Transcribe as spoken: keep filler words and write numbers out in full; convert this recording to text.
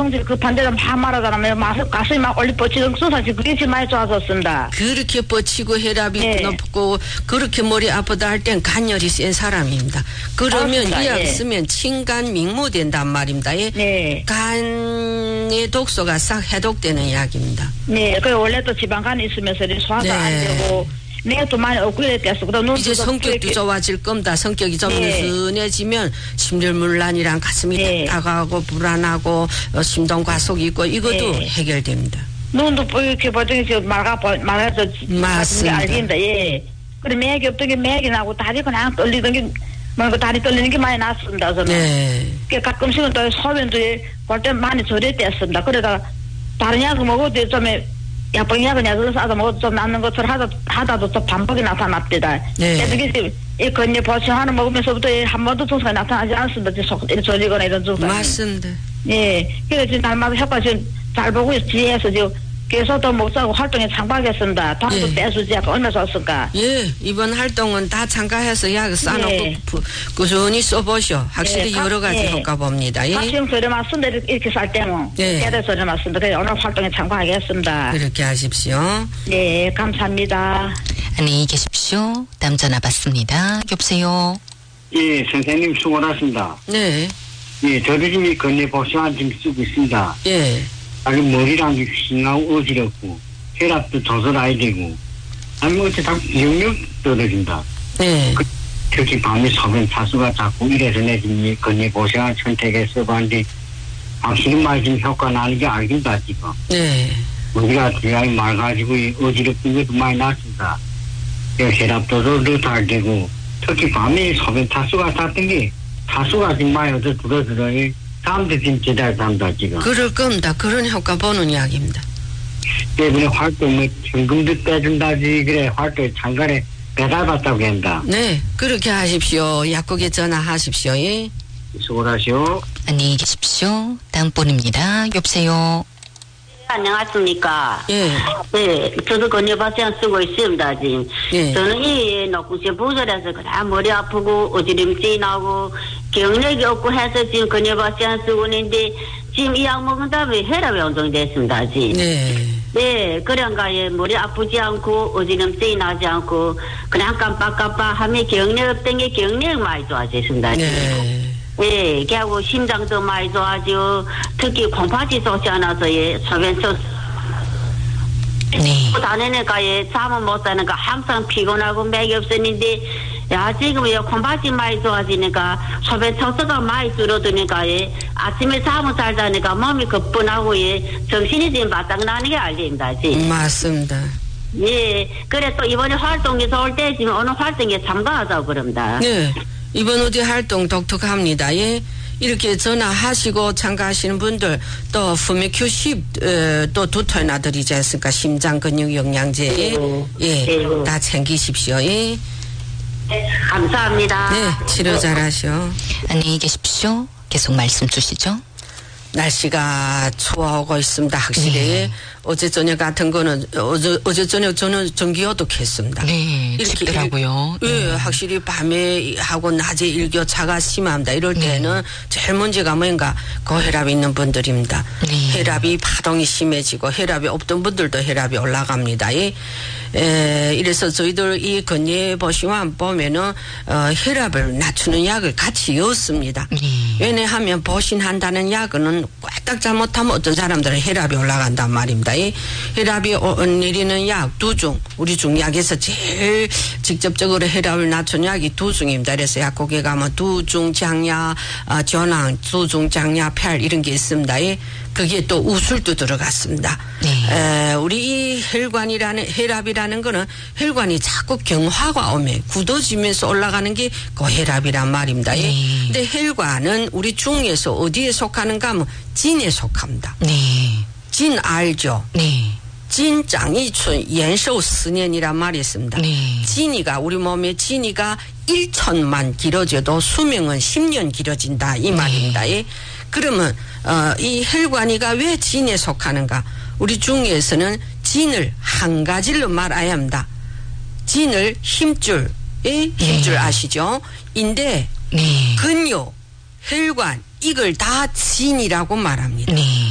성질 급한 데는 막 말하잖아요. 막 가슴이 막 올리 뻗치고 쏟아지고 그게 지금 많이 좋아졌습니다. 그렇게 뻗치고 혈압이 네. 높고 그렇게 머리 아프다 할 땐 간열이 센 사람입니다. 그러면 이 약 예. 쓰면 친간 민모된단 말입니다. 예. 네. 간의 독소가 싹 해독되는 약입니다. 네. 그 원래 또 지방간이 있으면서 소화도 네. 안 되고 내도 많이 업그레이드 됐어. 그다음 이제 성격도 좋아질 겁니다. 성격이 좀 네. 느슨해지면 심혈문란이랑 가슴이 네. 답답하고 불안하고 어, 심동 과속이 있고 이것도 네. 해결됩니다. 눈도 이렇게 보더니 지금 말가 말아서 맞습니다. 알긴다. 예. 그래 맥이 없던 게 맥이 나고 다리 그냥 떨리던 게 뭔가 다리 떨리는 게 많이 났습니다. 저는. 네. 그 가끔씩은 또 소변도 볼 때 많이 저렸댔습니다. 그러다가 다른 약을 먹어도 좀 약방약은 약을 싸서 먹어도 좀 낫는 것처럼 하다, 하다도 또 반복이 나타납니다. 네. 그래서 이게 이 건예 보충 하나 먹으면서부터 한 번도 증상이 나타나지 않습니다. 속 졸리거나 이런 증상이. 맞습니다. 예. 그래서 지금 날마다 효과 지금 잘 보고 뒤에서 지금 계속 또 목사하고 활동에 참가하겠습니다. 다음도 예. 떼수지 약간 얼마 줬을까? 예, 이번 활동은 다 참가해서 약 싸놓고 예. 부- 꾸준히 써보셔. 확실히 예, 여러 가지 예. 효과 봅니다. 예. 박시영 저렴했습니다. 이렇게 살 때는. 예. 깨달 저렴했습니다. 그래서 오늘 활동에 참가하겠습니다. 그렇게 하십시오. 네, 감사합니다. 안녕히 계십시오. 다음 전화 받습니다. 여보세요. 예, 선생님 수고하셨습니다. 네, 예, 저도 지금 이 건네보시한 좀 쓰고 있습니다. 예, 아니, 머리랑 싱하고 어지럽고, 혈압도 조절해야 되고, 아니, 뭐, 어째 자꾸 영역 떨어진다. 네, 그, 특히 밤에 소변 차수가 자꾸 이래서 내 지금 이 건네보시한 선택해서 써봤는데, 확실히 말 좀 효과 나는 게 알긴다, 지금. 네, 우리가 뒤에 말가지고 어지럽은 것도 많이 났습니다. 혈압 조절도 잘 되고, 특히 밤에 소변 차수가 탔던 게, 차수가 지금 많이 어디 들어들어, 사람들 지금 제대로 산다, 지금. 그럴 겁니다. 그런 효과 보는 약입니다. 때문에 활동, 뭐, 현금도 빼준다지, 그래, 활동 장관에 배달받다고 한다. 네, 그렇게 하십시오. 약국에 전화하십시오. 예. 수고하시오. 안녕히 계십시오. 다음 번입니다. 여보세요. 안녕하십니까. 예. 네, 저도 건네바시안 쓰고 있습니다, 지금. 예. 저는 이 녹구세 부설에서 그냥 머리 아프고 어지럼증이 나고 경력이 없고 해서 지금 건네바시안 쓰고 있는데 지금 이 약 먹은 다음에 혈압이 원정됐습니다, 지금. 네. 네, 그런가, 예, 머리 아프지 않고, 어지럼증이 나지 않고, 그냥 깜빡깜빡 하면 경력 없던 게 경력 많이 좋아졌습니다. 네. 예, 걔하고 심장도 많이 좋아지고, 특히 콩팥이 좋지 않아서, 예, 소변 sos 네. 다니니까, 예, 잠은 못 자니까 항상 피곤하고 맥이 없었는데, 야, 지금 예, 콩팥이 많이 좋아지니까, 소변 촉수가 많이 줄어드니까, 예, 아침에 잠을 잘 자니까 몸이 거뿐하고, 예, 정신이 지금 바짝 나는 게 알립니다, 지금. 맞습니다. 예, 그래 또 이번에 활동에서 올 때 지금 어느 활동에 참가하자고 그럽니다. 네. 이번 어디 활동 독특합니다. 예. 이렇게 전화하시고 참가하시는 분들 또 후메큐 십 또 두토나 드리지 않습니까? 심장 근육 영양제 예. 네. 다 챙기십시오. 예. 네, 감사합니다. 네. 치료 잘하시오. 안녕히 계십시오. 계속 말씀 주시죠. 날씨가 추워오고 있습니다. 확실히 네. 어제 저녁 같은 거는 어제 어제 저녁 저는 전기요독했습니다. 네, 춥더라고요. 예, 네. 확실히 밤에 하고 낮에 일교차가 심합니다. 이럴 때는 제일 문제가 뭔가 고혈압 있는 분들입니다. 네. 혈압이 파동이 심해지고 혈압이 없던 분들도 혈압이 올라갑니다. 예. 에, 이래서 저희들 이 건예 보시면 보면은 어, 혈압을 낮추는 약을 같이 넣습니다. 네. 왜냐하면 보신한다는 약은 꽉딱 잘못하면 어떤 사람들은 혈압이 올라간단 말입니다. 이 혈압이 내리는 약 두 중, 우리 중약에서 제일 직접적으로 혈압을 낮추는 약이 두 중입니다. 그래서 약국에 가면 두중 장야, 어, 전황, 두중 장야, 펠 이런 게 있습니다. 이 그게 또 우술도 들어갔습니다. 네. 에, 우리 이 혈관이라는 혈압이라는 거는 혈관이 자꾸 경화가 오면 굳어지면서 올라가는 게 고혈압이란 말입니다. 네. 근데 혈관은 우리 중에서 어디에 속하는가 하면 진에 속합니다. 네. 진 알죠? 네. 진장이춘延寿 十年이란 말이 있습니다. 네. 진이가 우리 몸의 진이가 일천만 길어져도 수명은 십 년 길어진다 이 말입니다. 예. 그러면 어, 이 혈관이가 왜 진에 속하는가? 우리 중에서는 진을 한 가지로 말해야 합니다. 진을 힘줄, 예? 힘줄 네. 아시죠? 인데 네. 근육, 혈관 이걸 다 진이라고 말합니다. 네.